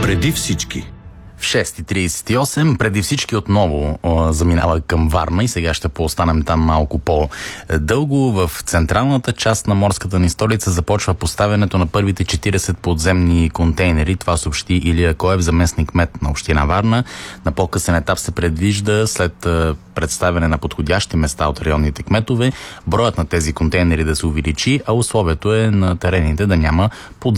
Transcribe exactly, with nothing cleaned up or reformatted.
Преди всички. В шест и тридесет и осем преди всички отново о, заминава към Варна и сега ще поостанем там малко по-дълго. В централната част на морската ни столица започва поставянето на първите четиридесет подземни контейнери. Това съобщи Илия Коев, заместник кмет на община Варна. На по-късен етап се предвижда, след е, представяне на подходящи места от районните кметове, броят на тези контейнери да се увеличи, а условието е на терените да няма подземни